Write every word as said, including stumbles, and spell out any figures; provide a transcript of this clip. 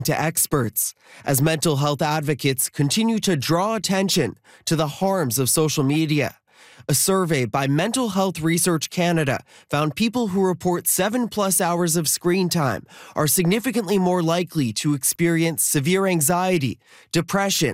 to experts as mental health advocates continue to draw attention to the harms of social media. A survey by Mental Health Research Canada found people who report seven plus hours of screen time are significantly more likely to experience severe anxiety, depression,